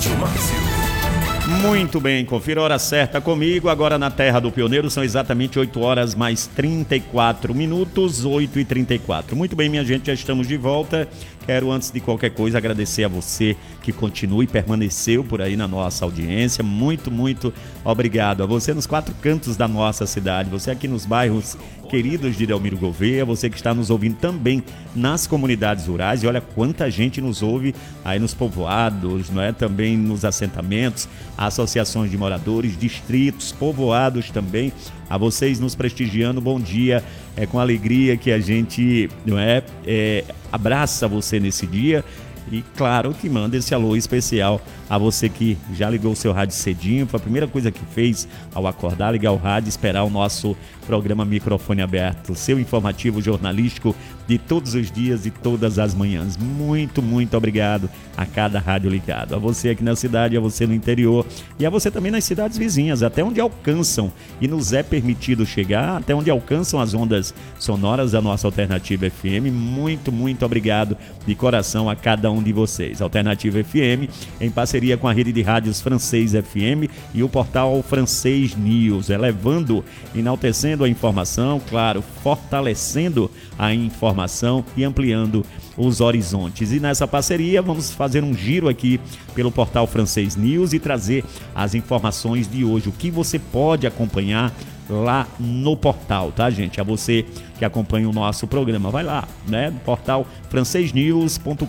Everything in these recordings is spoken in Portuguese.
Rádio Márcio. Muito bem, confira a hora certa comigo. Agora na Terra do Pioneiro são exatamente 8 horas mais 34 minutos, 8h34. Muito bem, minha gente, já estamos de volta. Quero, antes de qualquer coisa, agradecer a você que continua e permaneceu por aí na nossa audiência. Muito, muito obrigado. A você nos 4 cantos da nossa cidade, você aqui nos bairros queridos de Delmiro Gouveia, você que está nos ouvindo também nas comunidades rurais. E olha quanta gente nos ouve aí nos povoados, não é? Também nos assentamentos, associações de moradores, distritos, povoados também. A vocês nos prestigiando, bom dia. É com alegria que a gente, não é, abraça você nesse dia. E claro que manda esse alô especial a você que já ligou o seu rádio cedinho. Foi a primeira coisa que fez ao acordar, ligar o rádio, esperar o nosso programa Microfone Aberto, seu informativo jornalístico de todos os dias e todas as manhãs. Muito, muito obrigado a cada rádio ligado. A você aqui na cidade, a você no interior e a você também nas cidades vizinhas, até onde alcançam e nos é permitido chegar, até onde alcançam as ondas sonoras da nossa Alternativa FM. Muito, muito obrigado de coração a cada um de vocês. Alternativa FM, em parceria com a rede de rádios Francês FM e o portal Francês News, elevando, enaltecendo a informação, claro, fortalecendo a informação e ampliando os horizontes. E nessa parceria vamos fazer um giro aqui pelo portal Francês News e trazer as informações de hoje, o que você pode acompanhar lá no portal, tá, gente? A você que acompanha o nosso programa, vai lá, né? Portal francesnews.com.br.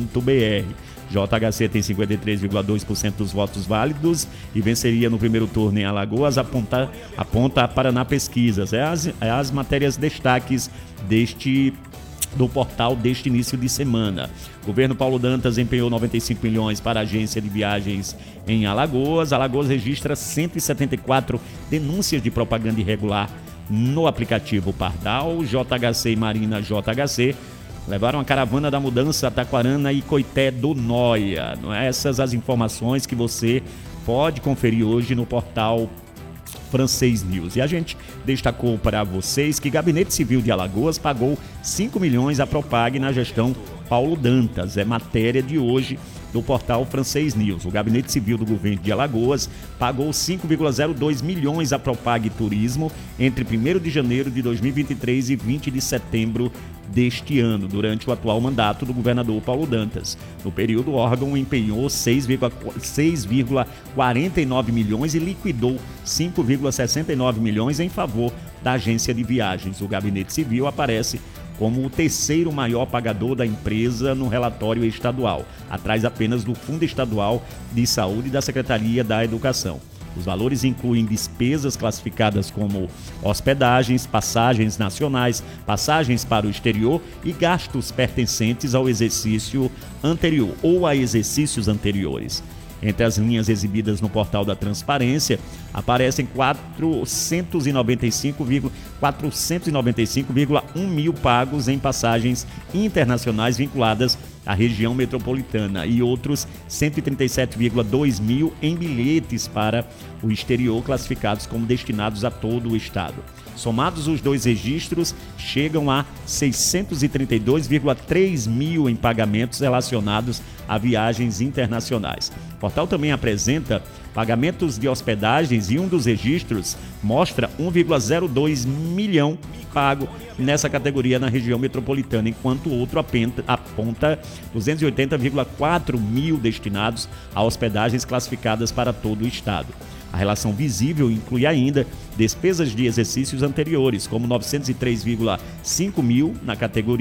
JHC tem 53,2% dos votos válidos e venceria no primeiro turno em Alagoas, aponta a Paraná Pesquisas. As matérias destaques do portal deste início de semana. O governo Paulo Dantas empenhou 95 milhões para a agência de viagens em Alagoas. Alagoas registra 174 denúncias de propaganda irregular no aplicativo Pardal. JHC e Marina JHC levaram a caravana da mudança a Taquarana e Coité do Noia. Essas as informações que você pode conferir hoje no portal Francês News. E a gente destacou para vocês que Gabinete Civil de Alagoas pagou 5 milhões à Propag na gestão Paulo Dantas. É matéria de hoje do portal Francês News. O Gabinete Civil do Governo de Alagoas pagou 5,02 milhões à Propag Turismo entre 1º de janeiro de 2023 e 20 de setembro deste ano, durante o atual mandato do governador Paulo Dantas. No período, o órgão empenhou 6,49 milhões e liquidou 5,69 milhões em favor da agência de viagens. O Gabinete Civil aparece como o 3º maior pagador da empresa no relatório estadual, atrás apenas do Fundo Estadual de Saúde e da Secretaria da Educação. Os valores incluem despesas classificadas como hospedagens, passagens nacionais, passagens para o exterior e gastos pertencentes ao exercício anterior ou a exercícios anteriores. Entre as linhas exibidas no portal da Transparência, aparecem 495,1 mil pagos em passagens internacionais vinculadas à região metropolitana e outros 137,2 mil em bilhetes para o exterior classificados como destinados a todo o estado. Somados os dois registros, chegam a 632,3 mil em pagamentos relacionados a viagens internacionais. O portal também apresenta pagamentos de hospedagens e um dos registros mostra 1,02 milhão pago nessa categoria na região metropolitana, enquanto o outro aponta 280,4 mil destinados a hospedagens classificadas para todo o estado. A relação visível inclui ainda despesas de exercícios anteriores, como 903,5 mil na categoria